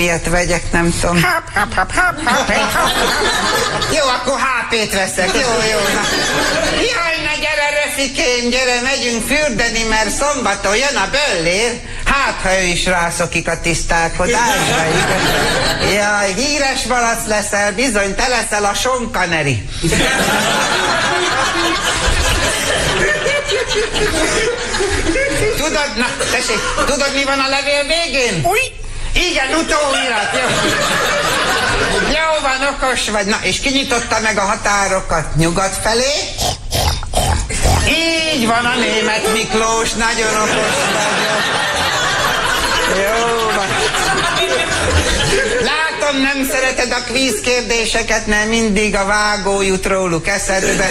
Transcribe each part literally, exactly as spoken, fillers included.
ilyet vegyek, nem tudom. Háp, háp, háp, háp, háp, háp. Jó, akkor há pét veszek, jó, jó. Na. Jaj, na gyere, Röfikém, gyere, megyünk fürdeni, mert szombaton jön a böllér. Hát, ha ő is rászokik a tisztálkodásra, igen. Jaj, híres malac leszel, bizony, te leszel a sonkaneri. Tudod, na, tessék, tudod, mi van a levél végén? Új! Igen, utóirat, jó. Jó van, okos vagy. Na, és kinyitotta meg a határokat nyugat felé? Így van a Németh Miklós, nagyon okos vagy. Jó van. Látom, nem szereted a kvíz kérdéseket, mert mindig a vágó jut róluk eszedbe.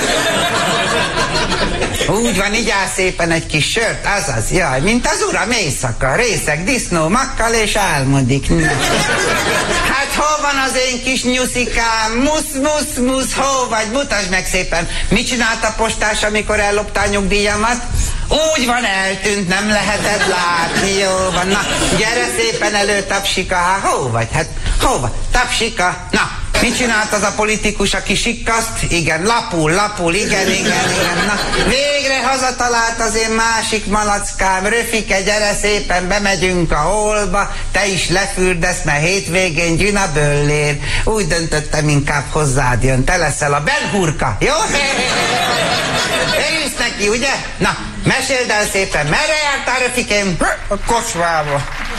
Úgy van, igyál szépen egy kis sört, azaz, jaj, mint az uram éjszaka, részeg, disznó, makkal és álmodik. Na. Hát hol van az én kis nyuszikám, musz, musz, musz, hol vagy, mutasd meg szépen. Mit csinált a postás, amikor ellopta a nyugdíjamat? Úgy van, eltűnt, nem lehetett látni, jó van, na, gyere szépen elő, Tapsika, hát hol vagy, hát hova, Tapsika, na. Mit csinált az a politikus, aki sikkaszt? Igen, lapul, lapul, igen, igen, igen. Na, végre hazatalált az én másik malackám. Röfike, gyere szépen, bemegyünk a holba, te is lefürdesz, mert hétvégén jön a böllér. Úgy döntöttem, inkább hozzád jön, te leszel a Ben-Hurka, jó? Örülsz neki, ugye? Na, meséld el szépen, merre jártál, Röfikém? A kocsmába.